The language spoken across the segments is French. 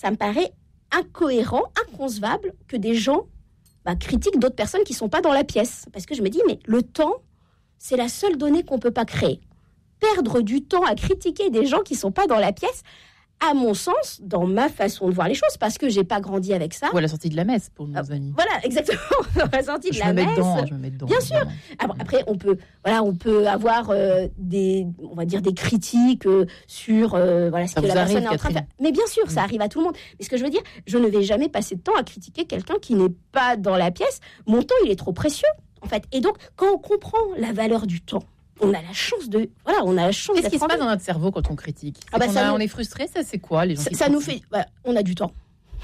ça me paraît incohérent, inconcevable que des gens critiquent d'autres personnes qui ne sont pas dans la pièce. Parce que je me dis, mais le temps, c'est la seule donnée qu'on ne peut pas créer. Perdre du temps à critiquer des gens qui ne sont pas dans la pièce, à mon sens, dans ma façon de voir les choses, parce que je n'ai pas grandi avec ça. Ou à la sortie de la messe, pour nos amis. Voilà, exactement, à la sortie de la messe. Je me mets dedans. Bien sûr. Après, on peut avoir des critiques sur ce que la personne est en train de faire. Mais bien sûr, ça arrive à tout le monde. Mais ce que je veux dire, je ne vais jamais passer de temps à critiquer quelqu'un qui n'est pas dans la pièce. Mon temps, il est trop précieux, en fait. Et donc, quand on comprend la valeur du temps, on a la chance de... Qu'est-ce qui se passe dans notre cerveau quand on critique ? On est frustré, ça c'est quoi les gens qui nous fait... on a du temps.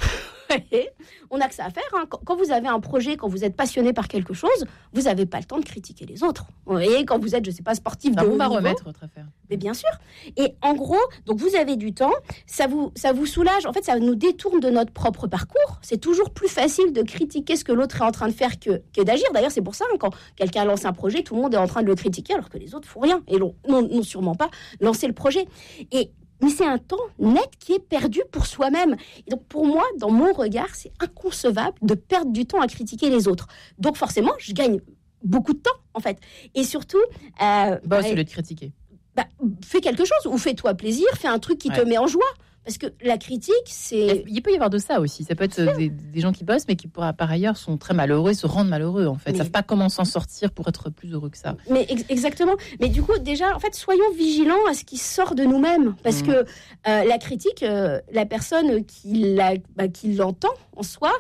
On n'a que ça à faire. Hein. Quand vous avez un projet, quand vous êtes passionné par quelque chose, vous n'avez pas le temps de critiquer les autres. Vous voyez, quand vous êtes, je ne sais pas, sportif de haut niveau... Ça va remettre votre affaire. Mais bien sûr. Et en gros, donc vous avez du temps, ça vous soulage. En fait, ça nous détourne de notre propre parcours. C'est toujours plus facile de critiquer ce que l'autre est en train de faire que d'agir. D'ailleurs, c'est pour ça, quand quelqu'un lance un projet, tout le monde est en train de le critiquer alors que les autres font rien et n'ont sûrement pas lancé le projet. Mais c'est un temps net qui est perdu pour soi-même. Et donc, pour moi, dans mon regard, c'est inconcevable de perdre du temps à critiquer les autres. Donc, forcément, je gagne beaucoup de temps, en fait. Et surtout... c'est le de critiquer. Fais quelque chose, ou fais-toi plaisir, fais un truc qui te met en joie. Parce que la critique, c'est... Il peut y avoir de ça aussi. Ça peut être des gens qui bossent, mais qui, par ailleurs, sont très malheureux, se rendent malheureux, en fait. Ils ne savent pas comment s'en sortir pour être plus heureux que ça. Mais exactement. Mais du coup, déjà, en fait, soyons vigilants à ce qui sort de nous-mêmes. Parce que la critique, la personne qui l'entend en soi,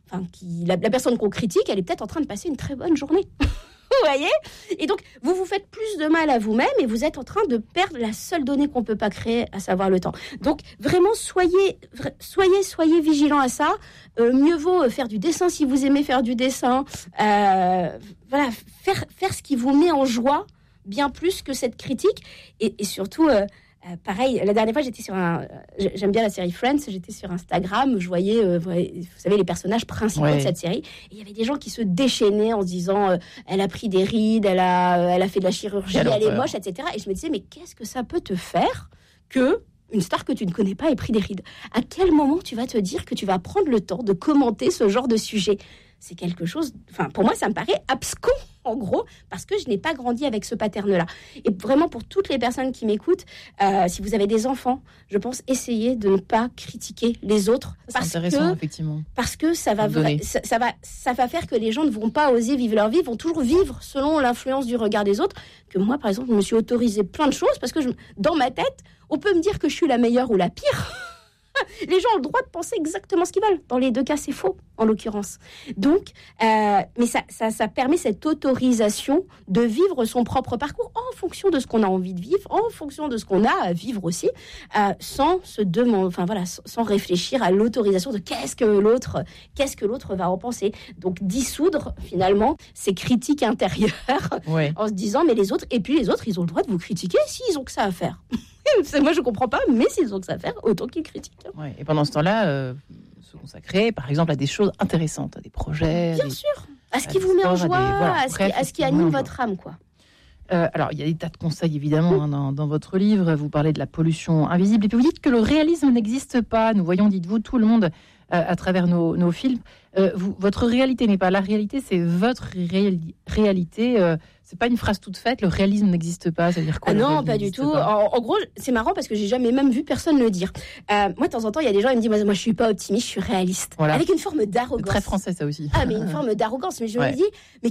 la personne qu'on critique, elle est peut-être en train de passer une très bonne journée. Vous voyez ? Et donc, vous vous faites plus de mal à vous-même et vous êtes en train de perdre la seule donnée qu'on ne peut pas créer, à savoir le temps. Donc, vraiment, soyez vigilants à ça. Mieux vaut faire du dessin si vous aimez faire du dessin. Faire ce qui vous met en joie, bien plus que cette critique. Et surtout... pareil, la dernière fois, j'aime bien la série Friends, j'étais sur Instagram, je voyais, vous savez, les personnages principaux de cette série, et il y avait des gens qui se déchaînaient en se disant, elle a pris des rides, elle a fait de la chirurgie, elle est moche, etc. Et je me disais, mais qu'est-ce que ça peut te faire que une star que tu ne connais pas ait pris des rides ? À quel moment tu vas te dire que tu vas prendre le temps de commenter ce genre de sujet ? C'est quelque chose... pour moi, ça me paraît abscon, en gros, parce que je n'ai pas grandi avec ce pattern-là. Et vraiment, pour toutes les personnes qui m'écoutent, si vous avez des enfants, je pense essayer de ne pas critiquer les autres. C'est intéressant, effectivement. Parce que ça va faire que les gens ne vont pas oser vivre leur vie, vont toujours vivre selon l'influence du regard des autres. Que moi, par exemple, je me suis autorisée plein de choses, parce que dans ma tête, on peut me dire que je suis la meilleure ou la pire. Les gens ont le droit de penser exactement ce qu'ils veulent. Dans les deux cas, c'est faux, en l'occurrence. Donc, mais ça permet cette autorisation de vivre son propre parcours en fonction de ce qu'on a envie de vivre, en fonction de ce qu'on a à vivre aussi, sans se demander, sans réfléchir à l'autorisation de qu'est-ce que l'autre va en penser. Donc, dissoudre finalement ces critiques intérieures en se disant, mais les autres, ils ont le droit de vous critiquer s'ils ont que ça à faire. Moi, je ne comprends pas, mais s'ils ont que ça à faire, autant qu'ils critiquent. Ouais, et pendant ce temps-là, se consacrer, par exemple, à des choses intéressantes, à des projets. Bien sûr, à ce qui vous met en joie, à ce qui anime votre âme, quoi. Alors, il y a des tas de conseils, évidemment, dans votre livre. Vous parlez de la pollution invisible. Et puis, vous dites que le réalisme n'existe pas. Nous voyons, dites-vous, tout le monde à travers nos films. Votre réalité n'est pas la réalité, c'est votre réalité. C'est pas une phrase toute faite, le réalisme n'existe pas, ça veut dire quoi? Non, pas du tout. En gros, c'est marrant parce que j'ai jamais même vu personne le dire. Moi, de temps en temps, il y a des gens qui me disent, moi, je suis pas optimiste, je suis réaliste. Voilà. Avec une forme d'arrogance. C'est très français, ça aussi. Mais une forme d'arrogance. Mais je me dis, mais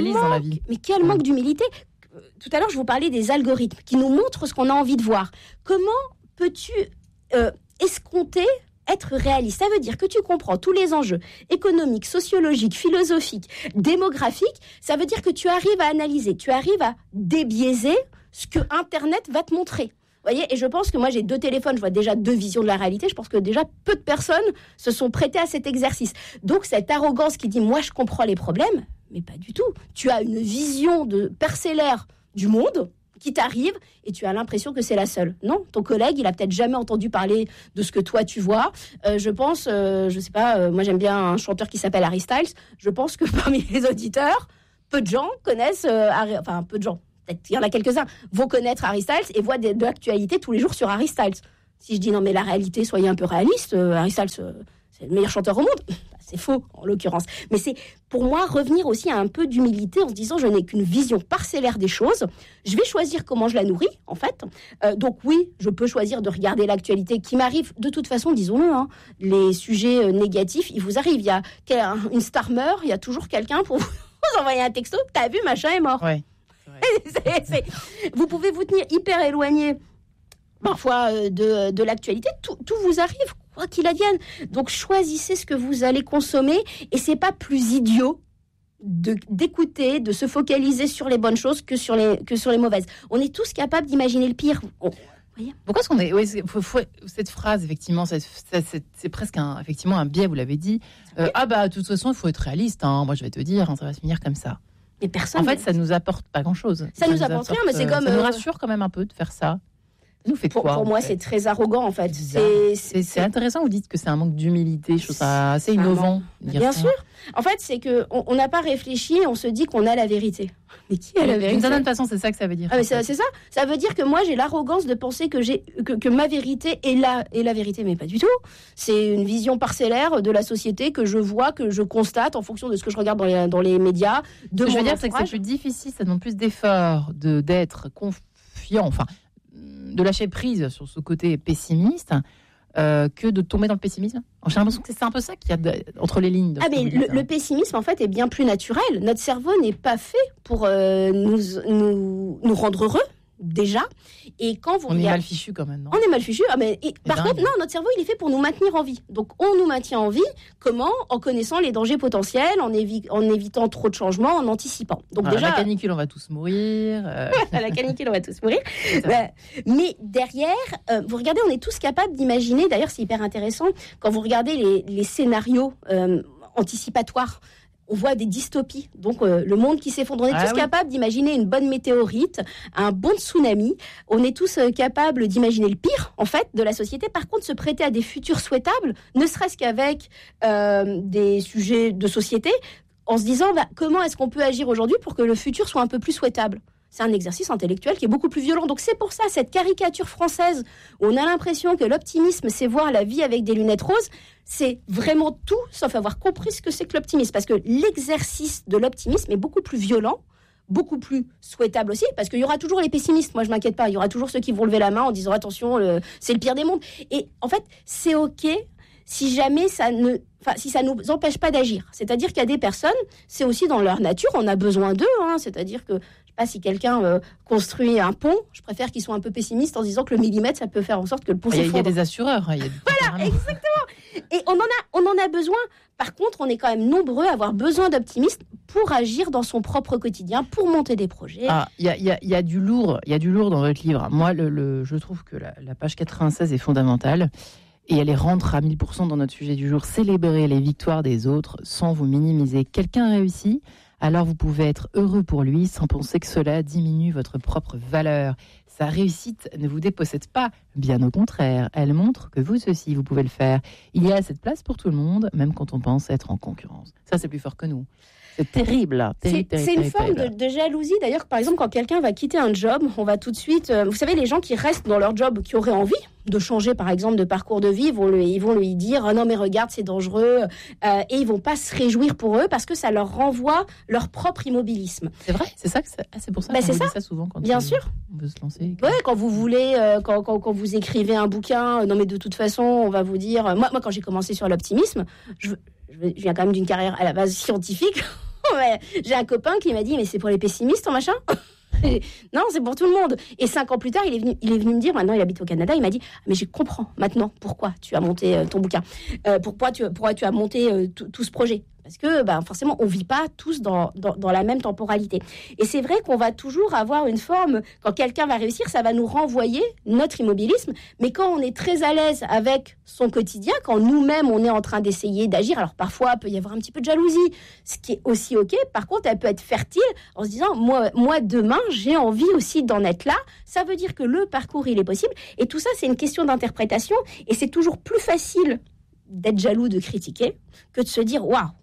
quel manque d'humilité. Tout à l'heure, je vous parlais des algorithmes qui nous montrent ce qu'on a envie de voir. Comment peux-tu escompter être réaliste? Ça veut dire que tu comprends tous les enjeux économiques, sociologiques, philosophiques, démographiques. Ça veut dire que tu arrives à analyser, tu arrives à débiaiser ce que Internet va te montrer. Vous voyez, et je pense que moi, j'ai 2 téléphones, je vois déjà 2 visions de la réalité. Je pense que déjà, peu de personnes se sont prêtées à cet exercice. Donc, cette arrogance qui dit « moi, je comprends les problèmes », mais pas du tout. Tu as une vision parcellaire du monde qui t'arrive et tu as l'impression que c'est la seule. Non, ton collègue, il a peut-être jamais entendu parler de ce que toi tu vois. Je pense, je sais pas, moi j'aime bien un chanteur qui s'appelle Harry Styles. Je pense que parmi les auditeurs, peu de gens connaissent, peu de gens, peut-être il y en a quelques-uns, vont connaître Harry Styles et voient de l'actualité tous les jours sur Harry Styles. Si je dis non, mais la réalité, soyez un peu réaliste, Harry Styles, c'est le meilleur chanteur au monde. C'est faux, en l'occurrence. Mais c'est, pour moi, revenir aussi à un peu d'humilité en se disant, je n'ai qu'une vision parcellaire des choses. Je vais choisir comment je la nourris, en fait. Donc oui, je peux choisir de regarder l'actualité qui m'arrive. De toute façon, disons-le, les sujets négatifs, ils vous arrivent. Il y a une star meurt, il y a toujours quelqu'un pour vous envoyer un texto. T'as vu, machin est mort. Ouais. Vous pouvez vous tenir hyper éloigné parfois de l'actualité. Tout vous arrive, quoi qu'il advienne. Donc choisissez ce que vous allez consommer et c'est pas plus idiot d'écouter, de se focaliser sur les bonnes choses que sur les mauvaises. On est tous capables d'imaginer le pire. Pourquoi est-ce qu'on est... Oui, cette phrase, effectivement, c'est presque effectivement un biais, vous l'avez dit. De toute façon, il faut être réaliste. Moi, je vais te dire, ça va se finir comme ça. Mais personne. En fait, ça nous apporte pas grand-chose. Ça nous apporte rien, mais c'est comme... Ça nous rassure quand même un peu de faire ça. Nous fait quoi, pour moi, c'est très arrogant, en fait. C'est intéressant, vous dites que c'est un manque d'humilité, je trouve ça assez innovant. Bien sûr. En fait, c'est qu'on n'a pas réfléchi, on se dit qu'on a la vérité. Mais qui a la vérité ? D'une certaine façon, c'est ça que ça veut dire. Mais c'est ça. Ça veut dire que moi, j'ai l'arrogance de penser que ma vérité est la vérité, mais pas du tout. C'est une vision parcellaire de la société que je vois, que je constate en fonction de ce que je regarde dans les médias. Ce que je veux dire, c'est que c'est plus difficile, ça demande plus d'efforts d'être confiant, de lâcher prise sur ce côté pessimiste que de tomber dans le pessimisme. J'ai l'impression que c'est un peu ça qu'il y a entre les lignes. Mais le pessimisme, en fait, est bien plus naturel. Notre cerveau n'est pas fait pour nous rendre heureux, déjà. Et quand vous on est mal fichu quand même, non ? On est mal fichu. Par contre, non, notre cerveau, il est fait pour nous maintenir en vie. Donc, on nous maintient en vie. Comment ? En connaissant les dangers potentiels, en évitant trop de changements, en anticipant. Donc, déjà, la canicule, on va tous mourir. La canicule, on va tous mourir. Mais derrière, vous regardez, on est tous capables d'imaginer. D'ailleurs, c'est hyper intéressant quand vous regardez les scénarios anticipatoires. On voit des dystopies, donc le monde qui s'effondre. On est tous capables d'imaginer une bonne météorite, un bon tsunami. On est tous capables d'imaginer le pire, en fait, de la société. Par contre, se prêter à des futurs souhaitables, ne serait-ce qu'avec des sujets de société, en se disant comment est-ce qu'on peut agir aujourd'hui pour que le futur soit un peu plus souhaitable. C'est un exercice intellectuel qui est beaucoup plus violent. Donc c'est pour ça, cette caricature française, où on a l'impression que l'optimisme, c'est voir la vie avec des lunettes roses, c'est vraiment tout, sauf avoir compris ce que c'est que l'optimisme. Parce que l'exercice de l'optimisme est beaucoup plus violent, beaucoup plus souhaitable aussi, parce qu'il y aura toujours les pessimistes. Moi, je m'inquiète pas. Il y aura toujours ceux qui vont lever la main en disant « Attention, c'est le pire des mondes ». Et en fait, c'est OK si jamais si ça nous empêche pas d'agir. C'est-à-dire qu'il y a des personnes, c'est aussi dans leur nature, on a besoin d'eux. C'est-à-dire que si quelqu'un construit un pont, je préfère qu'ils soient un peu pessimistes en disant que le millimètre, ça peut faire en sorte que le pont s'effondre. Il y a des assureurs. Voilà, exactement. Et on en a besoin. Par contre, on est quand même nombreux à avoir besoin d'optimistes pour agir dans son propre quotidien, pour monter des projets. Il y a du lourd dans votre livre. Moi, je trouve que la page 96 est fondamentale. Et elle rentre à 1000% dans notre sujet du jour. Célébrer les victoires des autres sans vous minimiser. Quelqu'un réussit, alors vous pouvez être heureux pour lui sans penser que cela diminue votre propre valeur. Sa réussite ne vous dépossède pas, bien au contraire. Elle montre que vous aussi, vous pouvez le faire. Il y a cette place pour tout le monde, même quand on pense être en concurrence. Ça, c'est plus fort que nous. C'est terrible. C'est une forme de jalousie. D'ailleurs, par exemple, quand quelqu'un va quitter un job, on va tout de suite... vous savez, les gens qui restent dans leur job, qui auraient envie de changer, par exemple, de parcours de vie, ils vont lui dire « Non, mais regarde, c'est dangereux ». Et ils vont pas se réjouir pour eux parce que ça leur renvoie leur propre immobilisme. C'est vrai, c'est ça que c'est pour ça qu'on dit ça souvent quand bien sûr. On veut se lancer. Ouais, quand vous voulez, quand vous écrivez un bouquin, non mais de toute façon, on va vous dire... Moi quand j'ai commencé sur l'optimisme, je viens quand même d'une carrière à la base scientifique. J'ai un copain qui m'a dit « Mais c'est pour les pessimistes, ton machin ?» Non, c'est pour tout le monde. Et 5 ans plus tard, il est venu me dire, maintenant il habite au Canada, il m'a dit « Mais je comprends maintenant pourquoi tu as monté ton bouquin. Pourquoi tu as monté tout ce projet. » Parce que forcément, on ne vit pas tous dans la même temporalité. Et c'est vrai qu'on va toujours avoir une forme, quand quelqu'un va réussir, ça va nous renvoyer notre immobilisme. Mais quand on est très à l'aise avec son quotidien, quand nous-mêmes, on est en train d'essayer d'agir, alors parfois, il peut y avoir un petit peu de jalousie, ce qui est aussi OK. Par contre, elle peut être fertile en se disant, moi demain, j'ai envie aussi d'en être là. Ça veut dire que le parcours, il est possible. Et tout ça, c'est une question d'interprétation. Et c'est toujours plus facile d'être jaloux, de critiquer, que de se dire, waouh,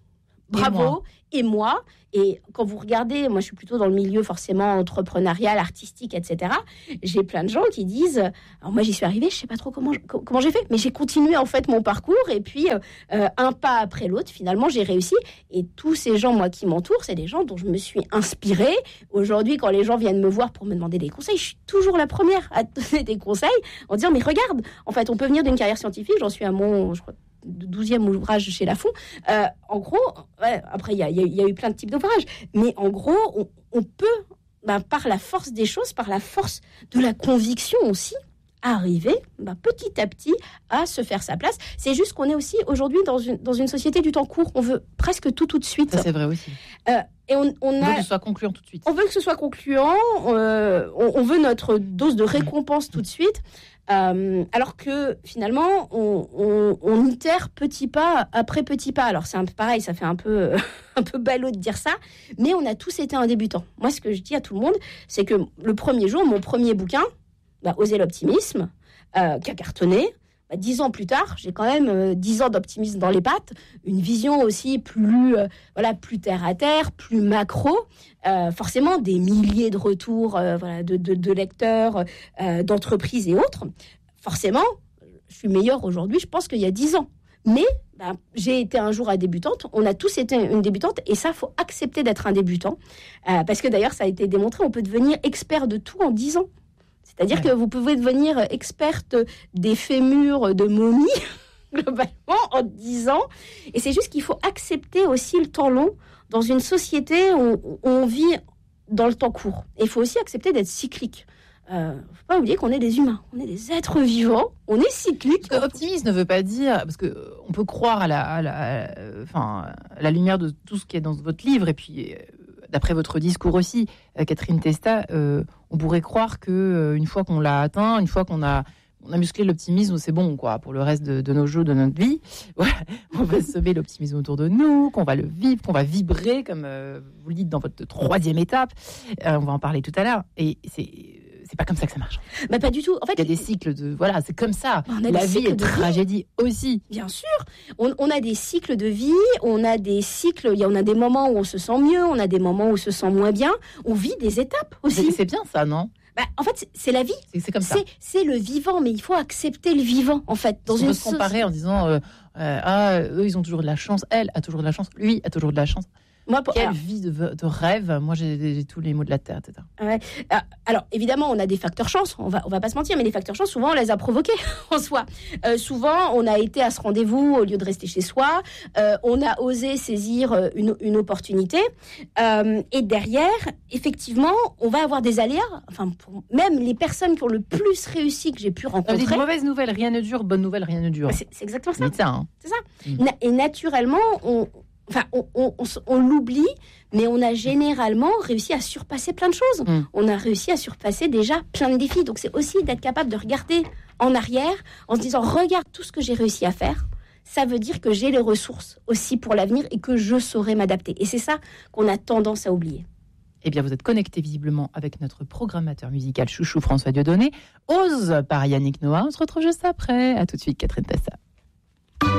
bravo, et moi. Et quand vous regardez, moi je suis plutôt dans le milieu forcément entrepreneurial, artistique, etc. J'ai plein de gens qui disent, alors moi j'y suis arrivée, je sais pas trop comment j'ai fait, mais j'ai continué en fait mon parcours et puis un pas après l'autre, finalement j'ai réussi. Et tous ces gens, moi qui m'entourent, c'est des gens dont je me suis inspirée. Aujourd'hui, quand les gens viennent me voir pour me demander des conseils, je suis toujours la première à donner des conseils en disant, mais regarde, en fait on peut venir d'une carrière scientifique, j'en suis à mon, je crois, 12e ouvrage chez Lafon. En gros, après, il y a eu plein de types d'ouvrages, mais en gros, on peut, par la force des choses, par la force de la conviction aussi, arriver petit à petit à se faire sa place. C'est juste qu'on est aussi aujourd'hui dans une société du temps court. On veut presque tout de suite. Ça, c'est vrai aussi. Et on veut que ce soit concluant tout de suite. On veut que ce soit concluant. On veut notre dose de récompense tout de suite. Alors que finalement, on itère petit pas après petit pas. Alors c'est un peu pareil, ça fait un peu ballot de dire ça, mais on a tous été un débutant. Moi, ce que je dis à tout le monde, c'est que le premier jour, mon premier bouquin, Oser l'optimisme, qui a cartonné. 10 ans plus tard, j'ai quand même 10 ans d'optimisme dans les pattes, une vision aussi plus terre à terre, plus macro, forcément des milliers de retours de lecteurs, d'entreprises et autres. Forcément, je suis meilleure aujourd'hui, je pense qu'il y a 10 ans. Mais j'ai été un jour débutante, on a tous été une débutante, et ça, il faut accepter d'être un débutant. Parce que d'ailleurs, ça a été démontré, on peut devenir expert de tout en 10 ans. C'est-à-dire que vous pouvez devenir experte des fémurs de momies, globalement, en 10 ans. Et c'est juste qu'il faut accepter aussi le temps long dans une société où on vit dans le temps court. Et il faut aussi accepter d'être cyclique. Il ne faut pas oublier qu'on est des humains, on est des êtres vivants, on est cyclique. Optimiste ne veut pas dire, parce qu'on peut croire à la lumière de tout ce qui est dans votre livre, et puis d'après votre discours aussi, Catherine Testa, on pourrait croire qu'une fois qu'on l'a atteint, une fois qu'on a musclé l'optimisme, c'est bon, quoi, pour le reste de nos jours, de notre vie. Voilà, on va semer l'optimisme autour de nous, qu'on va le vivre, qu'on va vibrer, comme vous le dites dans votre 3e étape. On va en parler tout à l'heure. Et c'est pas comme ça que ça marche. Pas du tout. En fait, il y a des cycles de... Voilà, c'est comme ça. La vie est tragédie aussi. Bien sûr. On a des cycles de vie, on a des cycles... On a des moments où on se sent mieux, on a des moments où on se sent moins bien. On vit des étapes aussi. C'est bien ça, non ? En fait, c'est la vie. C'est comme ça. C'est le vivant, mais il faut accepter le vivant, en fait. On peut se comparer en disant eux, ils ont toujours de la chance, elle a toujours de la chance, lui a toujours de la chance. Quelle vie de rêve. Moi, j'ai tous les mots de la terre, etc. Alors, évidemment, on a des facteurs chance. On va pas se mentir, mais les facteurs chance, souvent, on les a provoqués en soi. Souvent, on a été à ce rendez-vous au lieu de rester chez soi. On a osé saisir une opportunité. Et derrière, effectivement, on va avoir des aléas. Enfin, même les personnes qui ont le plus réussi que j'ai pu rencontrer. Mauvaise nouvelle, rien ne dure. Bonne nouvelle, rien ne dure. C'est exactement ça. C'est ça. Et naturellement, on l'oublie, mais on a généralement réussi à surpasser plein de choses. On a réussi à surpasser déjà plein de défis. Donc, c'est aussi d'être capable de regarder en arrière en se disant, regarde tout ce que j'ai réussi à faire. Ça veut dire que j'ai les ressources aussi pour l'avenir et que je saurai m'adapter. Et c'est ça qu'on a tendance à oublier. Eh bien, vous êtes connecté visiblement avec notre programmateur musical chouchou François Dieudonné. Ose par Yannick Noah. On se retrouve juste après. À tout de suite, Catherine Testa.